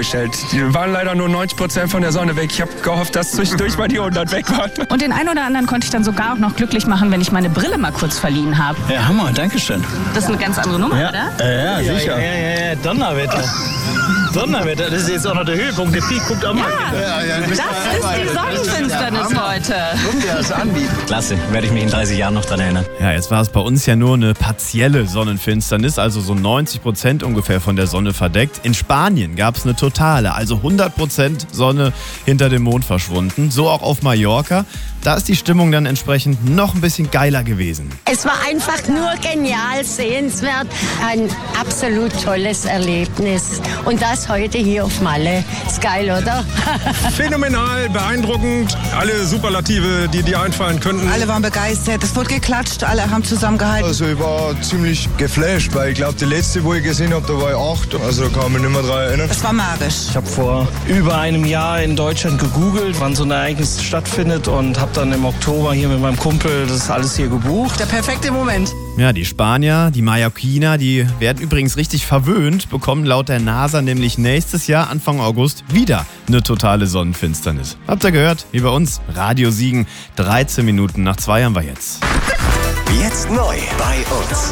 eingestellt. Die waren leider nur 90% von der Sonne weg. Ich habe gehofft, dass zwischendurch mal die 100 weg waren. Und den einen oder anderen konnte ich dann sogar auch noch glücklich machen, wenn ich meine Brille mal kurz verliehen habe. Ja, Hammer, danke schön. Das ist eine ganz andere Nummer, Ja, oder? ja, sicher. Ja, Donnerwetter. Donnerwetter, das ist jetzt auch noch der Höhepunkt. Der Peak kommt auch mal. Das ist die Sonnenfinsternis heute. Klasse, werde ich mich in 30 Jahren noch dran erinnern. Ja, jetzt war es bei uns ja nur eine partielle Sonnenfinsternis, also so 90% ungefähr von der Sonne verdeckt. In Spanien gab es eine totale, also 100% Sonne hinter dem Mond verschwunden. So auch auf Mallorca. Da ist die Stimmung dann entsprechend noch ein bisschen geiler gewesen. Es war einfach nur genial, sehenswert, ein absolut tolles Erlebnis. Und das heute hier auf Malle. Ist geil, oder? Phänomenal, beeindruckend, alle Superlative, die einfallen könnten. Alle waren begeistert, es wurde geklatscht, alle haben zusammengehalten. Also ich war ziemlich geflasht, weil ich glaube, die letzte, wo ich gesehen habe, da war ich 8. Also da kann ich mich nicht mehr dran erinnern. Es war magisch. Ich habe vor über einem Jahr in Deutschland gegoogelt, wann so ein Ereignis stattfindet und habe dann im Oktober hier mit meinem Kumpel das alles hier gebucht. Der perfekte Moment. Ja, die Spanier, die Mallorquiner, die werden übrigens richtig verwöhnt, bekommen laut der NASA nämlich nächstes Jahr, Anfang August, wieder eine totale Sonnenfinsternis. Habt ihr gehört? Wie bei uns. Radio Siegen, 13 Minuten nach 2 haben wir jetzt. Jetzt neu bei uns.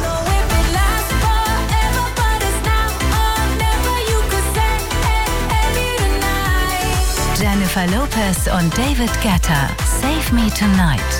Jennifer Lopez und David Guetta, Save Me Tonight.